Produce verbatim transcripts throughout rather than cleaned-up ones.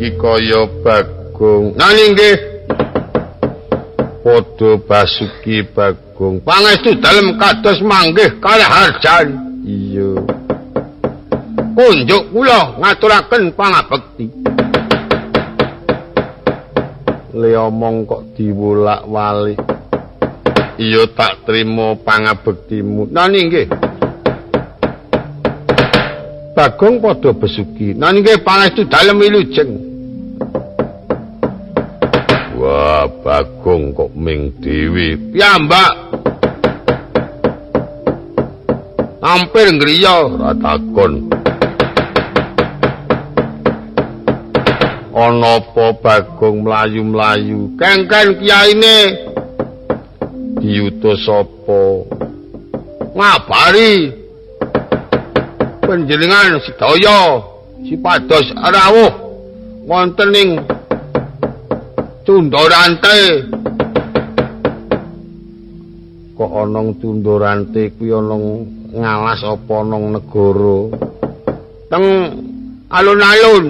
iki kaya Bagong. Nani nggih. Padha Basuki Bagong. Pangestu dalem kados manggih kalih harjan. Iya. Kunjuk kula ngaturaken pangabekti. Le omong kok diwolak-walik. Iya tak trima pangabektimu. Nani nggih. Bagong padha Basuki. Nani nggih pangestu dalem wilujeng. Wah, Bagong kok ming dhewe. Piyambak. Hampir ngriya ora takon. Ana apa Bagong mlayu-mlayu? Kengken kiyaine diutus sapa? Ngabari panjenengan sedaya sipados rawuh wonten ing Tundorante. Kok ana Tundorante kuwi ana ngalas apa nang negara? Teng alun-alun.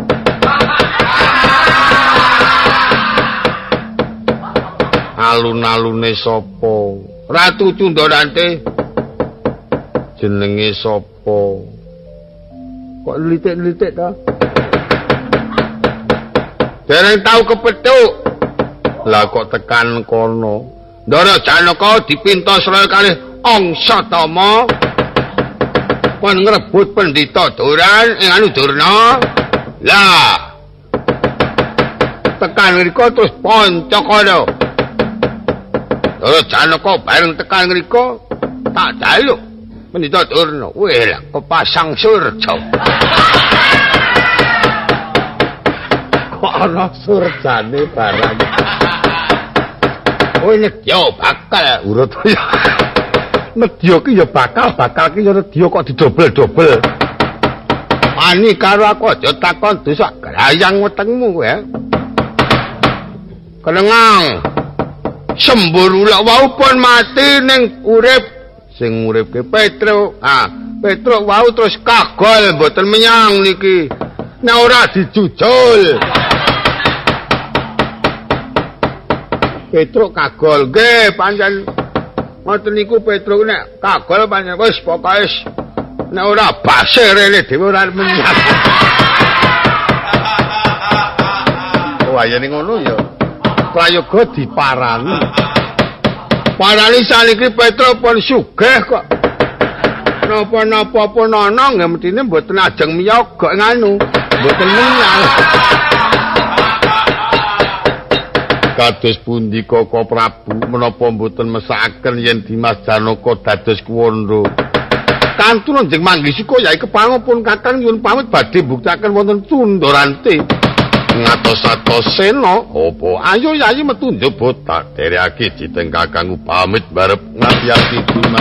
Alun-alune sapa? Ratu Tundorante. Jenenge sapa? Kok litik-litik ta? Dereng tau kepethuk. Lah kok tekan kono. Ndara Janaka dipintos roe kalih Angsatama. Kon ngrebut pendhita Doran ing anu Durna. Lah. Tekan mriko terus Pancakala. Ndara Janaka bareng tekan mriko tak jaluk pendhita Durna. Weh lah kepasang surja. Ana surjane barang. Oh nedya bakal urut ya. Nedya ki ya bakal, bakal ki ya nedya kok didobel-dobel. Ani karo aku aja takon dosa grayang wetengmu kowe ya. Kenengang. Semburu lak wau pun mati ning urip sing uripke Petruk. Ah, Petruk wau terus kagol mboten menyang niki. Nek ora dijujul. Petruk kagol nggih pancen ngoten niku Petruk nek kagol pancen wis pokoke nek ora basir rene dhewe ora menyang. Wayane ngono ya. Prayoga diparani. Parani saniki Petruk pun sugih kok. Napa-napa pun ana nggih mestine mboten ajeng miyaga nganu, mboten menyang. Kados pundi Koko Prabu menapa mboten mesakaken yen Dimas Janaka dados kuwandha. Kantun njeng manggisika yai kepangipun kakang nyuwun pamit badhe mbuktaken wonten Tundorante. Ngatos-atos sena apa ayo yayi metu njaba tak dereake jiteng kakang pamit barep ngati-ati Dimas.